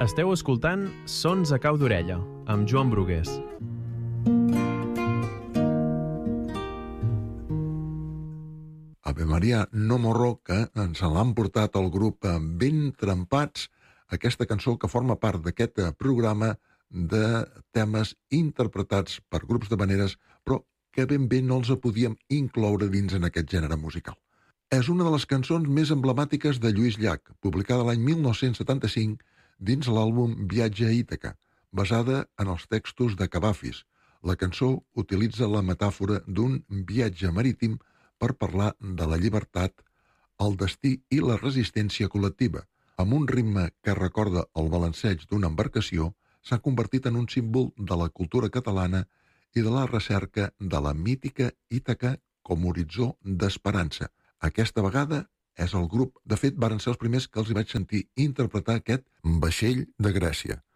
Esteu escoltant Sons a cau d'orella, amb Joan Brugués. Ave Maria no morro, que ens l'han portat el grup Ben Trempats, aquesta cançó que forma part d'aquest programa de temes interpretats per grups d'havaneres, però que ben bé no els podíem incloure dins en aquest gènere musical. És una de les cançons més emblemàtiques de Lluís Llach, publicada l'any 1975 dins l'àlbum Viatge a Ítaca, basada en els textos de Cavafis. La cançó utilitza la metàfora d'un viatge marítim per parlar de la llibertat, el destí i la resistència col·lectiva. Amb un ritme que recorda el balanceig d'una embarcació, s'ha convertit en un símbol de la cultura catalana i de la recerca de la mítica Ítaca com a horitzó d'esperança. Aquesta vegada és el grup, de fet, varen ser els primers que els hi vaig sentir interpretar aquest Vaixell de Grècia.